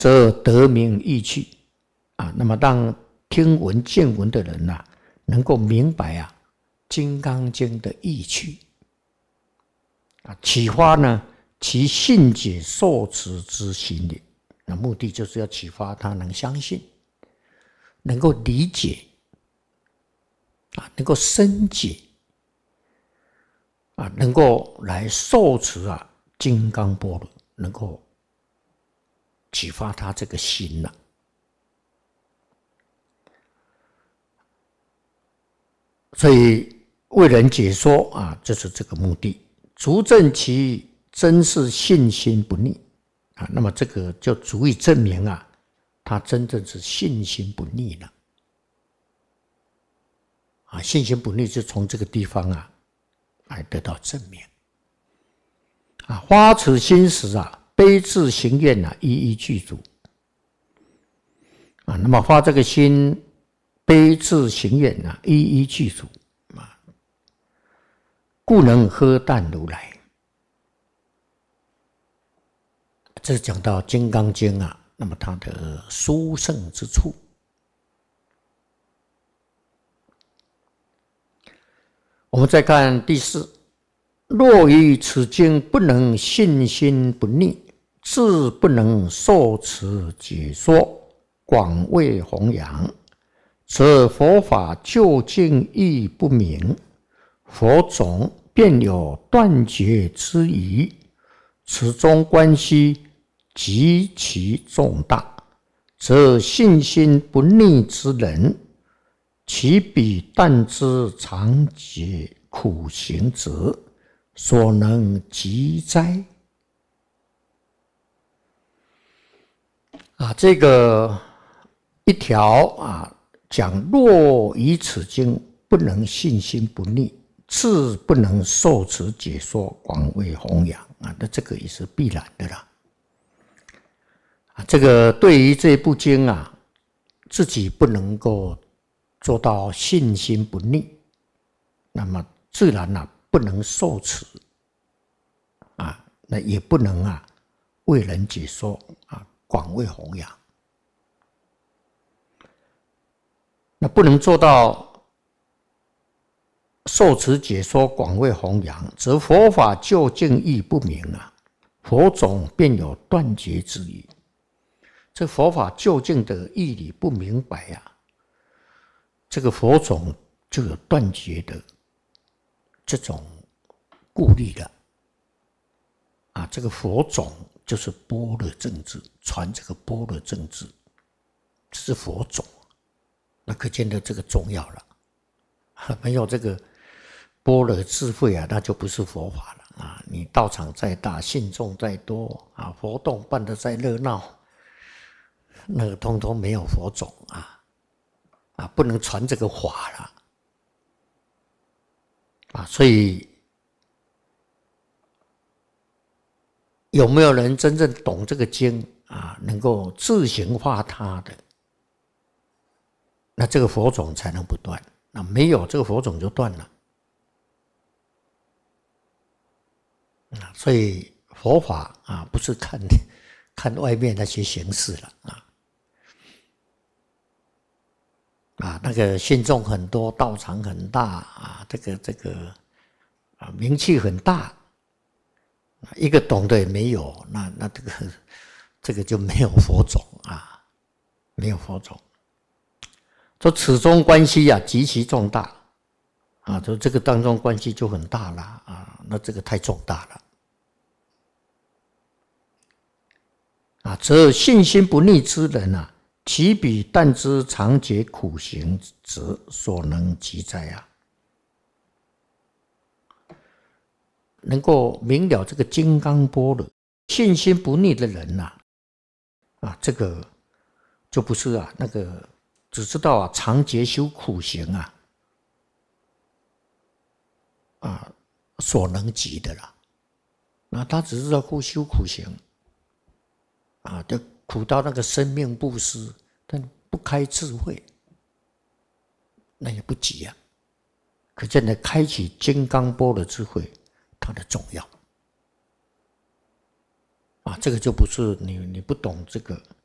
则得名意趣啊。那么让听闻见闻的人啊，能够明白啊《金刚经》的意趣啊，启发呢其信解受持之心理。那目的就是要启发他能相信，能够理解啊，能够深解啊，能够来受持啊金刚般若，能够启发他这个心啊。所以为人解说啊，就是这个目的，足证其真是信心不逆啊。那么这个就足以证明啊，他真正是信心不逆了啊。信心不逆就从这个地方啊来得到证明啊。发此心时啊，悲智行愿啊，一一具足啊。那么发这个心，悲智行愿啊，一一具足啊，故能喝淡如来。这讲到《金刚经》啊，那么它的殊胜之处。我们再看第4，若于此经不能信心不逆，自不能受持解说，广为弘扬，则佛法究竟义不明，佛种便有断绝之疑，此中关系极其重大，则信心不逆之人，其彼但知常解苦行者，所能及哉？啊，这个一条啊，讲若以此经不能信心不逆，自不能受持解说，广为弘扬啊，那这个也是必然的啦。这个对于这部经啊，自己不能够做到信心不逆，那么自然啊不能受持啊，那也不能啊为人解说啊，广为弘扬。那不能做到受持解说，广为弘扬，则佛法究竟义不明啊，佛种便有断绝之疑。这佛法究竟的义理不明白啊，这个佛种就有断绝的这种顾虑了啊。这个佛种就是般若正智，传这个般若正智，这是佛种，那可见的这个重要了。没有这个般若智慧啊，那就不是佛法了啊。你道场再大，信众再多啊，活动办得再热闹，那个通通没有佛种啊，不能传这个法了啊。所以有没有人真正懂这个经啊，能够自行化他的，那这个佛种才能不断。那没有这个佛种就断了啊。所以佛法啊，不是看外面那些形式了啊，那个信众很多，道场很大啊，这个啊名气很大，一个懂的也没有，那这个就没有佛种啊，没有佛种。说此中关系啊极其重大啊，说这个当中关系就很大了啊，那这个太重大了啊，则信心不逆之人啊，其彼但知常解苦行者，所能及哉啊。能够明了这个金刚般若，信心不逆的人呐啊，这个就不是啊那个只知道啊常结修苦行啊所能及的啦。那他只知道修苦行啊，就苦到那个生命布施，但不开智慧，那也不及啊。可见呢，开启金刚般的智慧，它的重要啊，这个就不是你不懂这个